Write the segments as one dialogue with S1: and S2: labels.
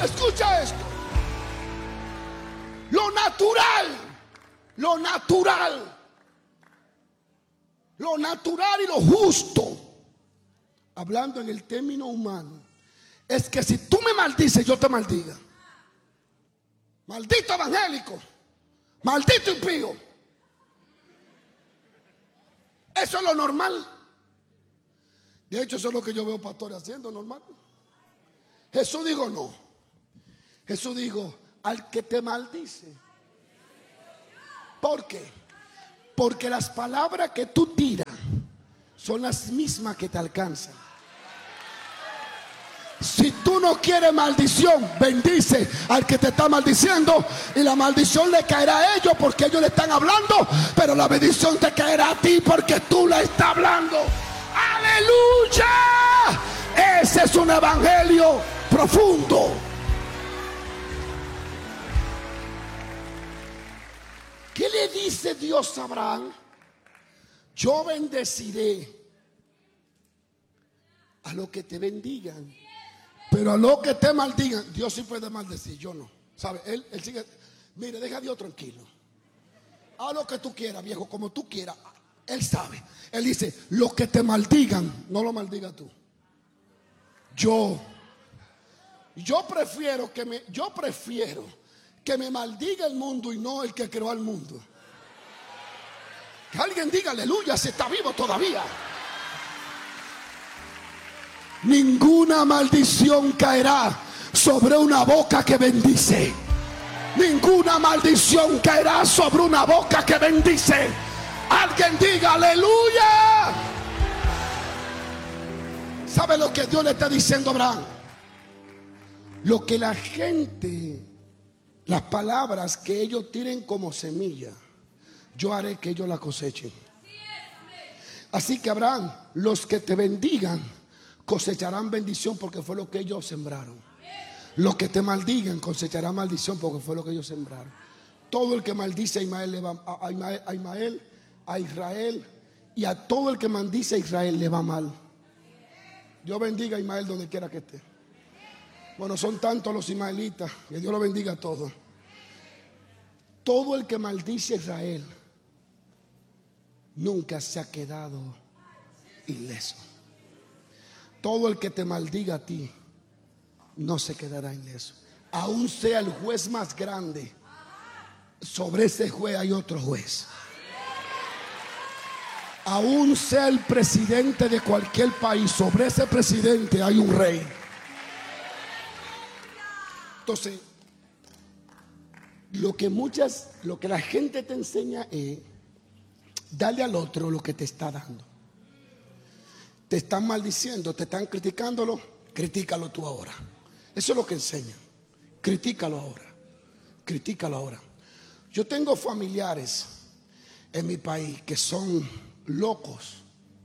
S1: Escucha esto. Lo natural y lo justo, hablando en el término humano, es que si tú me maldices, yo te maldiga. Maldito evangélico, maldito impío. Eso es lo normal. De hecho, eso es lo que yo veo pastores haciendo normal. Jesús dijo no. Jesús dijo, al que te maldice. ¿Por qué? Porque las palabras que tú tiras son las mismas que te alcanzan. Si tú no quieres maldición, bendice al que te está maldiciendo, y la maldición le caerá a ellos porque ellos le están hablando, pero la bendición te caerá a ti porque tú la estás hablando. ¡Aleluya! Ese es un evangelio profundo. ¿Qué le dice Dios a Abraham? Yo bendeciré a los que te bendigan, pero a los que te maldigan, Dios sí puede maldecir, yo no. ¿Sabe? Él sigue. Mire, deja a Dios tranquilo. Haz lo que tú quieras, viejo, como tú quieras. Él sabe. Él dice, los que te maldigan, no lo maldigas tú. Yo prefiero que me maldiga el mundo y no el que creó al mundo. Que alguien diga aleluya si está vivo todavía. Ninguna maldición caerá sobre una boca que bendice. Ninguna maldición caerá sobre una boca que bendice. Alguien diga aleluya. ¿Sabe lo que Dios le está diciendo a Abraham? Lo que la gente, las palabras que ellos tiren como semilla, yo haré que ellos la cosechen. Así que Abraham, los que te bendigan cosecharán bendición porque fue lo que ellos sembraron. Los que te maldigan cosecharán maldición porque fue lo que ellos sembraron. Todo el que maldice a Ismael le va, a Israel, y a todo el que maldice a Israel le va mal. Dios bendiga a Ismael donde quiera que esté. Bueno, son tantos los ismaelitas, que Dios lo bendiga a todos. Todo el que maldice a Israel nunca se ha quedado ileso. Todo el que te maldiga a ti no se quedará ileso. Aún sea el juez más grande, sobre ese juez hay otro juez. Aún sea el presidente de cualquier país, sobre ese presidente hay un rey. Entonces, lo que la gente te enseña es darle al otro lo que te está dando. Te están maldiciendo, te están criticándolo, critícalo tú ahora. Eso es lo que enseñan. Critícalo ahora. Critícalo ahora. Yo tengo familiares en mi país que son locos,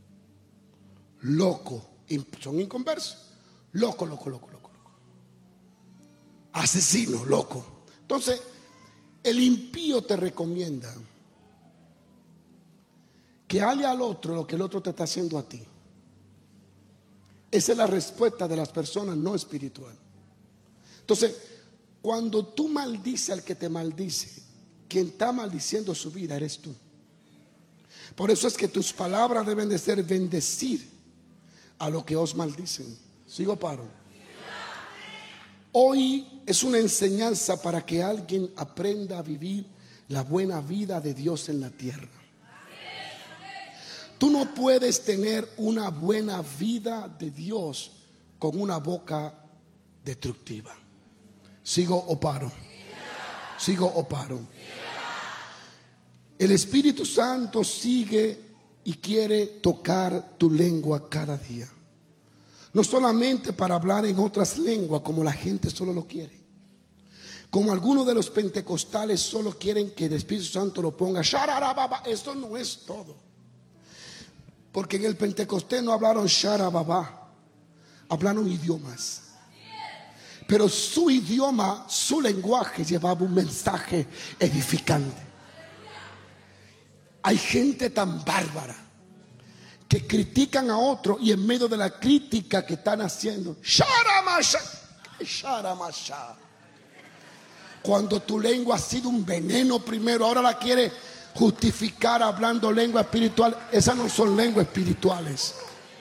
S1: son inconversos, loco, asesino, loco. Entonces, el impío te recomienda que hable al otro lo que el otro te está haciendo a ti. Esa es la respuesta de las personas no espirituales. Entonces, cuando tú maldices al que te maldice, quien está maldiciendo su vida eres tú. Por eso es que tus palabras deben de ser bendecir a los que os maldicen. ¿Sigo paro? Hoy es una enseñanza para que alguien aprenda a vivir la buena vida de Dios en la tierra. Tú no puedes tener una buena vida de Dios con una boca destructiva. ¿Sigo o paro? ¿Sigo o paro? El Espíritu Santo sigue y quiere tocar tu lengua cada día. No solamente para hablar en otras lenguas como la gente solo lo quiere. Como algunos de los pentecostales solo quieren que el Espíritu Santo lo ponga. Shararababa. Eso no es todo. Porque en el Pentecostés no hablaron sharababa. Hablaron idiomas. Pero su idioma, su lenguaje llevaba un mensaje edificante. Hay gente tan bárbara que critican a otro y en medio de la crítica que están haciendo, Sharamasha. Cuando tu lengua ha sido un veneno primero, ahora la quiere justificar hablando lengua espiritual. Esas no son lenguas espirituales.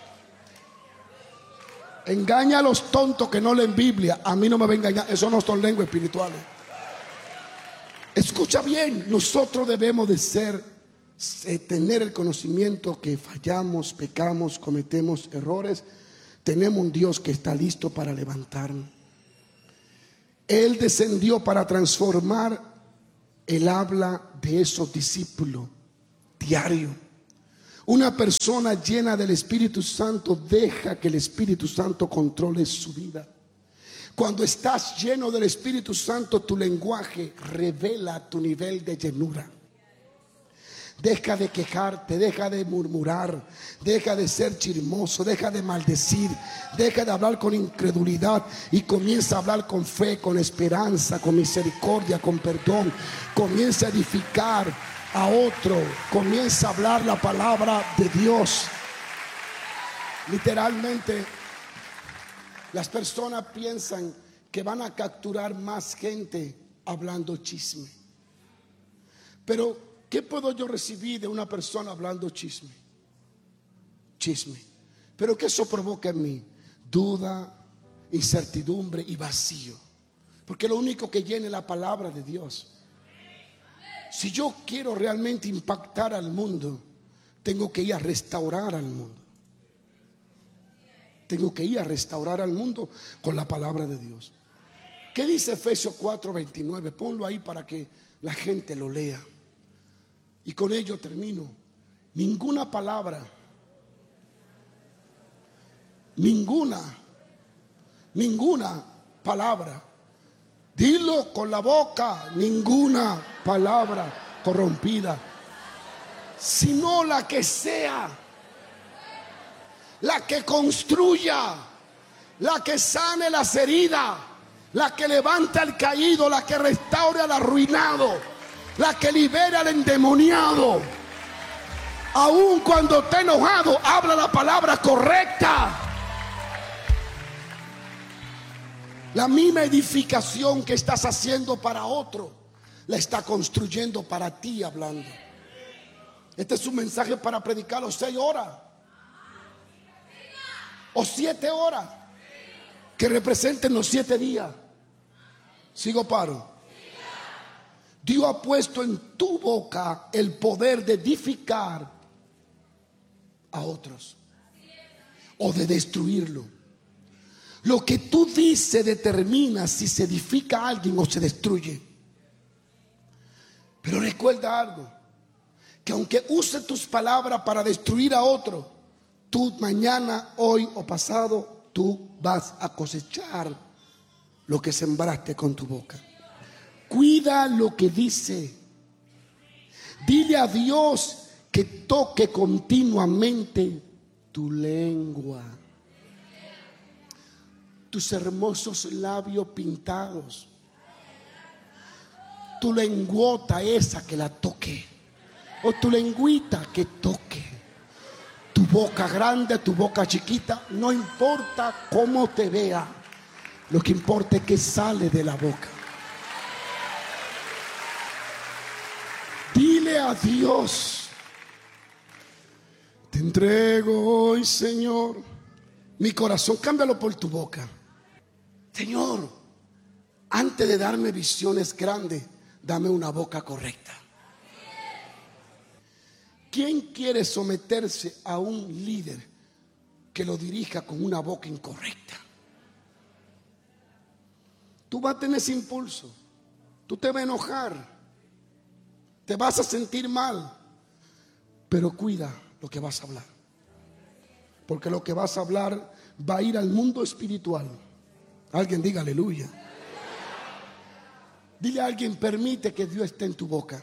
S1: Engaña a los tontos que no leen Biblia. A mí no me va a engañar. Eso no son lenguas espirituales. Escucha bien. Nosotros debemos de tener el conocimiento que fallamos, pecamos, cometemos errores. Tenemos un Dios que está listo para levantarnos. Él descendió para transformar el habla de esos discípulos diario. Una persona llena del Espíritu Santo deja que el Espíritu Santo controle su vida. Cuando estás lleno del Espíritu Santo, tu lenguaje revela tu nivel de llenura. Deja de quejarte, deja de murmurar, deja de ser chismoso, deja de maldecir, deja de hablar con incredulidad y comienza a hablar con fe, con esperanza, con misericordia, con perdón. Comienza a edificar a otro, comienza a hablar la palabra de Dios. Literalmente, las personas piensan que van a capturar más gente hablando chisme. Pero ¿qué puedo yo recibir de una persona hablando chisme? Chisme. Pero ¿qué eso provoca en mí? Duda, incertidumbre y vacío. Porque lo único que llena es la palabra de Dios. Si yo quiero realmente impactar al mundo, tengo que ir a restaurar al mundo. Tengo que ir a restaurar al mundo con la palabra de Dios. ¿Qué dice Efesios 4:29? Ponlo ahí para que la gente lo lea. Y con ello termino. Ninguna palabra, ninguna palabra, dilo con la boca, ninguna palabra corrompida, sino la que sea, la que construya, la que sane las heridas, la que levanta al caído, la que restaure al arruinado, la que libera al endemoniado. Aun cuando esté enojado, habla la palabra correcta. La misma edificación que estás haciendo para otro, la está construyendo para ti hablando. Este es un mensaje para predicarlo 6 horas o 7 horas, que representen los 7 días. Sigo paro. Dios ha puesto en tu boca el poder de edificar a otros o de destruirlo. Lo que tú dices determina si se edifica a alguien o se destruye. Pero recuerda algo, que aunque use tus palabras para destruir a otro, tú mañana, hoy o pasado, tú vas a cosechar lo que sembraste con tu boca. Cuida lo que dice. Dile a Dios que toque continuamente tu lengua, tus hermosos labios pintados, tu lenguota esa que la toque, o tu lengüita que toque, tu boca grande, tu boca chiquita, no importa cómo te vea, lo que importa es que sale de la boca. Dile a Dios: te entrego hoy, Señor, mi corazón. Cámbialo por tu boca. Señor, antes de darme visiones grandes, dame una boca correcta. ¿Quién quiere someterse a un líder que lo dirija con una boca incorrecta? Tú vas a tener ese impulso, tú te vas a enojar, te vas a sentir mal, pero cuida lo que vas a hablar, porque lo que vas a hablar va a ir al mundo espiritual. Alguien diga aleluya. Dile a alguien: permite que Dios esté en tu boca.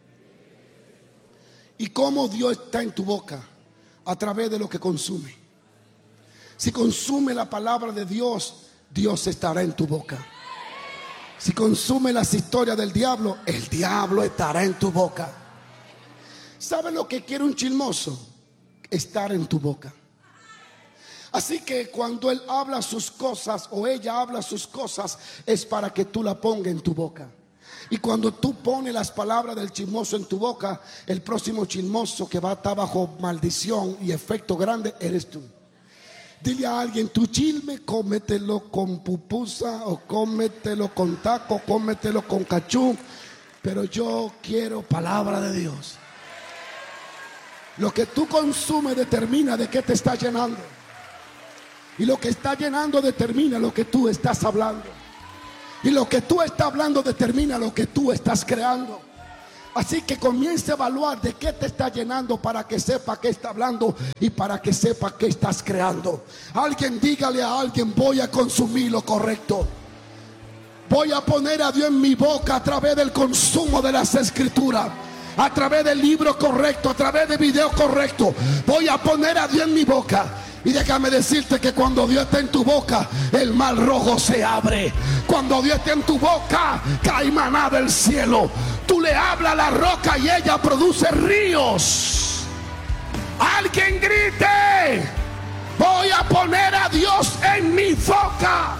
S1: ¿Y cómo Dios está en tu boca? A través de lo que consume. Si consume la palabra de Dios, Dios estará en tu boca. Si consume las historias del diablo, el diablo estará en tu boca. ¿Sabe lo que quiere un chismoso? Estar en tu boca. Así que cuando él habla sus cosas o ella habla sus cosas, es para que tú la pongas en tu boca. Y cuando tú pones las palabras del chismoso en tu boca, el próximo chismoso que va a estar bajo maldición y efecto grande eres tú. Dile a alguien: tu chisme, cómetelo con pupusa, o cómetelo con taco, cómetelo con cachú, pero yo quiero palabra de Dios. Lo que tú consumes determina de qué te está llenando. Y lo que está llenando determina lo que tú estás hablando. Y lo que tú estás hablando determina lo que tú estás creando. Así que comienza a evaluar de qué te está llenando, para que sepa qué está hablando y para que sepa qué estás creando. Alguien dígale a alguien: voy a consumir lo correcto. Voy a poner a Dios en mi boca a través del consumo de las escrituras, a través del libro correcto, a través del video correcto. Voy a poner a Dios en mi boca. Y déjame decirte que cuando Dios está en tu boca, el mar rojo se abre. Cuando Dios está en tu boca, cae maná del cielo. Tú le hablas a la roca y ella produce ríos. Alguien grite: voy a poner a Dios en mi boca.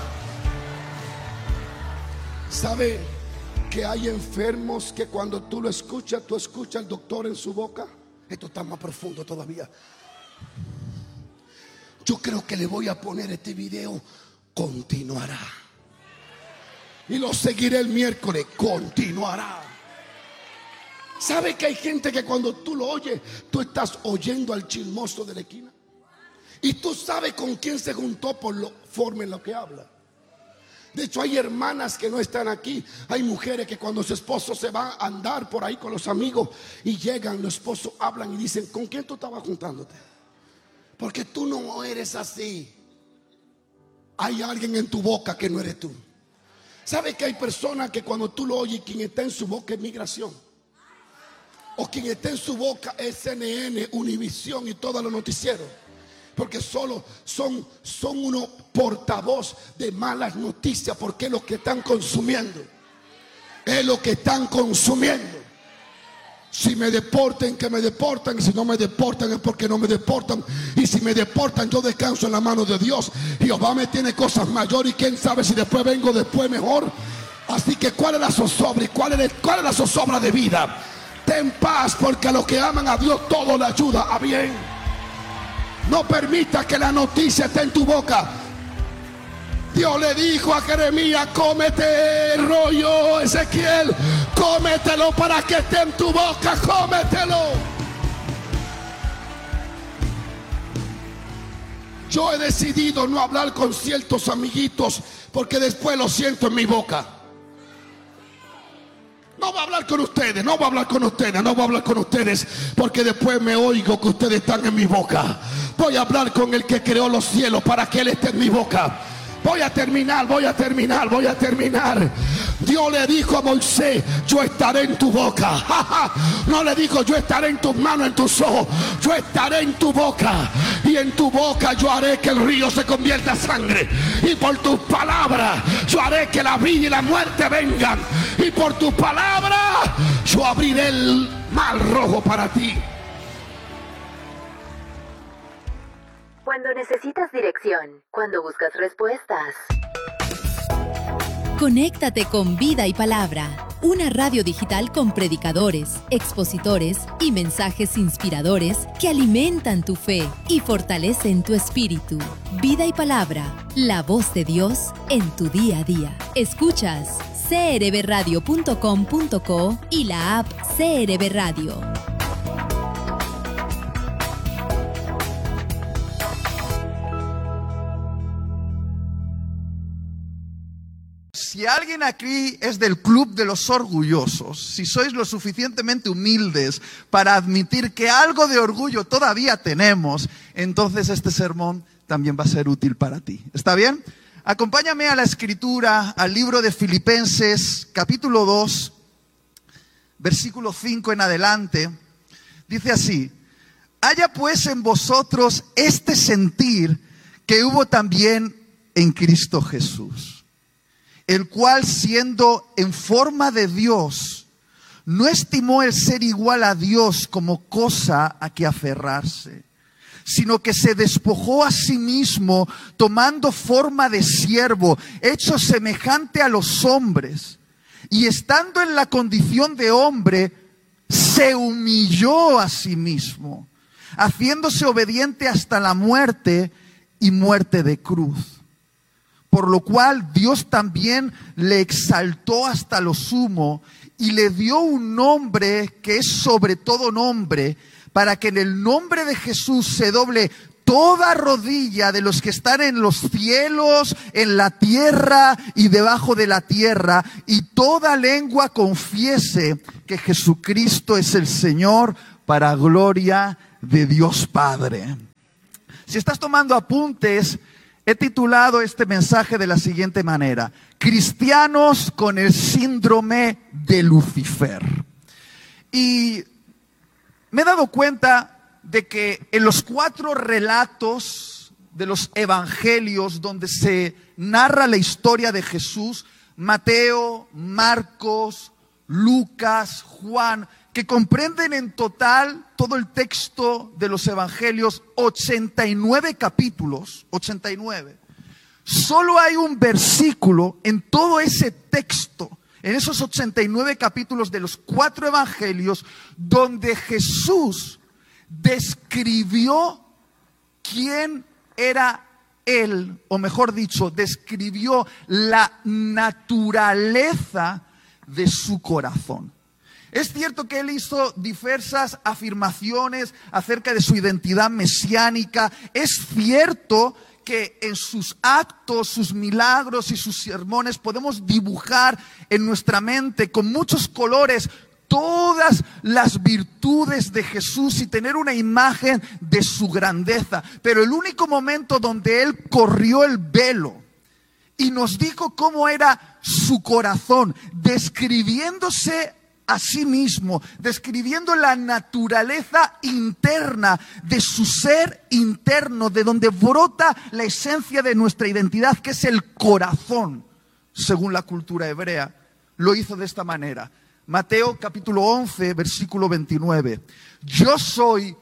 S1: ¿Sabe que hay enfermos que cuando tú lo escuchas, tú escuchas al doctor en su boca? Esto está más profundo todavía. Yo creo que le voy a poner este video: continuará. Y lo seguiré el miércoles: continuará. ¿Sabe que hay gente que cuando tú lo oyes, tú estás oyendo al chismoso de la esquina? Y tú sabes con quién se juntó por la forma en la que habla. De hecho, hay hermanas que no están aquí. Hay mujeres que cuando su esposo se va a andar por ahí con los amigos y llegan, los esposos hablan y dicen: ¿con quién tú estabas juntándote? Porque tú no eres así. Hay alguien en tu boca que no eres tú. ¿Sabes que hay personas que cuando tú lo oyes, quien está en su boca es migración? O quien está en su boca es CNN, Univisión y todos los noticieros. Porque solo son unos portavoz de malas noticias, porque es lo que están consumiendo. Es lo que están consumiendo. Si me deporten, que me deportan. Y si no me deportan, es porque no me deportan. Y si me deportan, yo descanso en la mano de Dios. Jehová me tiene cosas mayores, y quién sabe si después vengo después mejor. Así que ¿cuál es la zozobra? ¿Y cuál es la zozobra de vida? Ten paz, porque a los que aman a Dios todo le ayuda a bien. No permita que la noticia esté en tu boca. Dios le dijo a Jeremías: cómete el rollo, Ezequiel, cómetelo para que esté en tu boca, cómetelo. Yo he decidido no hablar con ciertos amiguitos, porque después lo siento en mi boca. No voy a hablar con ustedes, no voy a hablar con ustedes, no voy a hablar con ustedes, porque después me oigo que ustedes están en mi boca. Voy a hablar con el que creó los cielos, para que Él esté en mi boca. Voy a terminar. Dios le dijo a Moisés: yo estaré en tu boca. No le dijo: yo estaré en tus manos, en tus ojos. Yo estaré en tu boca. Y en tu boca yo haré que el río se convierta en sangre. Y por tus palabras yo haré que la vida y la muerte vengan. Y por tus palabras yo abriré el mar rojo para ti.
S2: Cuando necesitas dirección, cuando buscas respuestas.
S3: Conéctate con Vida y Palabra, una radio digital con predicadores, expositores y mensajes inspiradores que alimentan tu fe y fortalecen tu espíritu. Vida y Palabra, la voz de Dios en tu día a día. Escuchas crbradio.com.co y la app CRB Radio.
S4: Si alguien aquí es del club de los orgullosos, si sois lo suficientemente humildes para admitir que algo de orgullo todavía tenemos, entonces este sermón también va a ser útil para ti. ¿Está bien? Acompáñame a la escritura, al libro de Filipenses, capítulo 2, versículo 5 en adelante. Dice así: haya pues en vosotros este sentir que hubo también en Cristo Jesús, el cual, siendo en forma de Dios, no estimó el ser igual a Dios como cosa a que aferrarse, sino que se despojó a sí mismo, tomando forma de siervo, hecho semejante a los hombres. Y estando en la condición de hombre, se humilló a sí mismo, haciéndose obediente hasta la muerte y muerte de cruz. Por lo cual Dios también le exaltó hasta lo sumo y le dio un nombre que es sobre todo nombre, para que en el nombre de Jesús se doble toda rodilla de los que están en los cielos, en la tierra y debajo de la tierra, y toda lengua confiese que Jesucristo es el Señor, para gloria de Dios Padre. Si estás tomando apuntes, he titulado este mensaje de la siguiente manera: Cristianos con el síndrome de Lucifer. Y me he dado cuenta de que en los 4 relatos de los evangelios donde se narra la historia de Jesús, Mateo, Marcos, Lucas, Juan, que comprenden en total todo el texto de los evangelios, 89 capítulos, 89. Solo hay un versículo en todo ese texto, en esos 89 capítulos de los 4 evangelios, donde Jesús describió quién era Él, o mejor dicho, describió la naturaleza de su corazón. Es cierto que Él hizo diversas afirmaciones acerca de su identidad mesiánica. Es cierto que en sus actos, sus milagros y sus sermones podemos dibujar en nuestra mente con muchos colores todas las virtudes de Jesús y tener una imagen de su grandeza. Pero el único momento donde Él corrió el velo y nos dijo cómo era su corazón, describiéndose a sí mismo, describiendo la naturaleza interna de su ser interno, de donde brota la esencia de nuestra identidad, que es el corazón, según la cultura hebrea. Lo hizo de esta manera. Mateo capítulo 11, versículo 29. Yo soy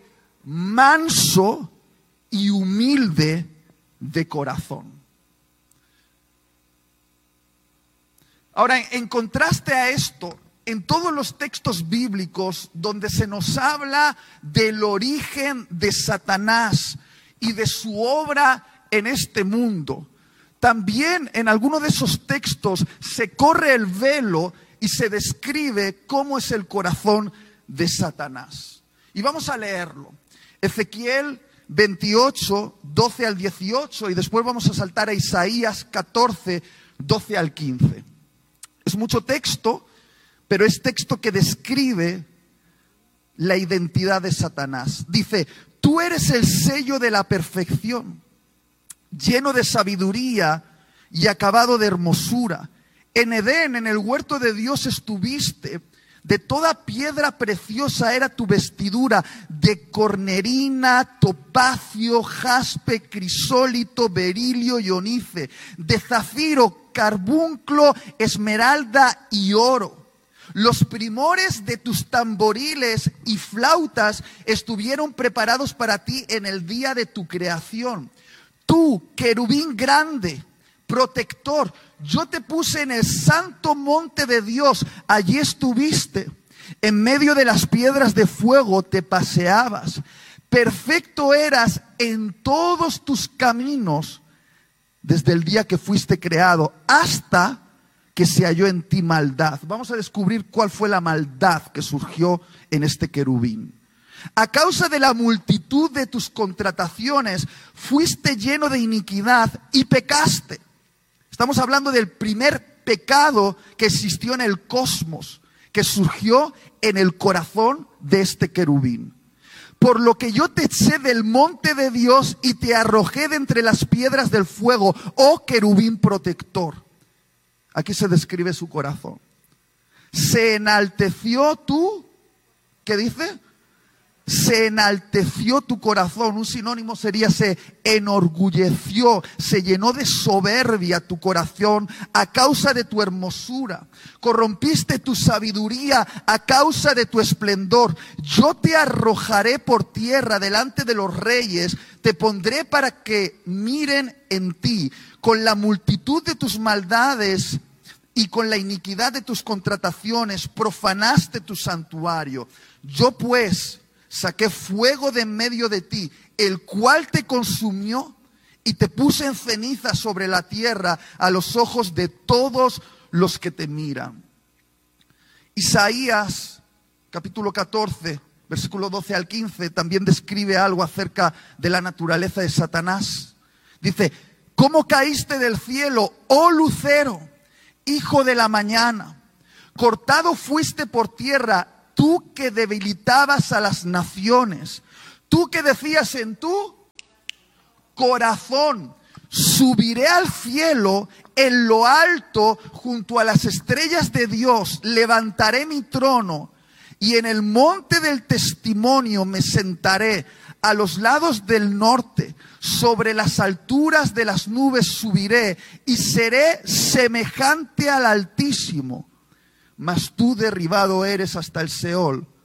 S4: manso y humilde de corazón. Ahora, en contraste a esto, en todos los textos bíblicos donde se nos habla del origen de Satanás y de su obra en este mundo, también en alguno de esos textos se corre el velo y se describe cómo es el corazón de Satanás. Y vamos a leerlo. Ezequiel 28, 12 al 18, y después vamos a saltar a Isaías 14, 12 al 15. Es mucho texto, pero es texto que describe la identidad de Satanás. Dice: tú eres el sello de la perfección, lleno de sabiduría y acabado de hermosura. En Edén, en el huerto de Dios estuviste. De toda piedra preciosa era tu vestidura, de cornerina, topacio, jaspe, crisólito, berilio y onice, de zafiro, carbunclo, esmeralda y oro. Los primores de tus tamboriles y flautas estuvieron preparados para ti en el día de tu creación. Tú, querubín grande, protector, yo te puse en el santo monte de Dios, allí estuviste. En medio de las piedras de fuego te paseabas. Perfecto eras en todos tus caminos desde el día que fuiste creado hasta que se halló en ti maldad. Vamos a descubrir cuál fue la maldad que surgió en este querubín. A causa de la multitud de tus contrataciones, fuiste lleno de iniquidad y pecaste. Estamos hablando del primer pecado que existió en el cosmos, que surgió en el corazón de este querubín. Por lo que yo te eché del monte de Dios y te arrojé de entre las piedras del fuego, oh querubín protector. Aquí se describe su corazón. Se enalteció tú, ¿qué dice? se enalteció tu corazón. Un sinónimo sería se enorgulleció, se llenó de soberbia tu corazón a causa de tu hermosura. Corrompiste tu sabiduría a causa de tu esplendor. Yo te arrojaré por tierra delante de los reyes, te pondré para que miren en ti. Con la multitud de tus maldades y con la iniquidad de tus contrataciones profanaste tu santuario. Yo pues saqué fuego de en medio de ti, el cual te consumió y te puse en ceniza sobre la tierra a los ojos de todos los que te miran. Isaías, capítulo 14, versículo 12 al 15, también describe algo acerca de la naturaleza de Satanás. Dice: ¿cómo caíste del cielo, oh lucero, hijo de la mañana? Cortado fuiste por tierra, tú que debilitabas a las naciones. Tú que decías en tu corazón: subiré al cielo, en lo alto, junto a las estrellas de Dios, levantaré mi trono, y en el monte del testimonio me sentaré, a los lados del norte, sobre las alturas de las nubes subiré, y seré semejante al Altísimo. Mas tú derribado eres hasta el Seol,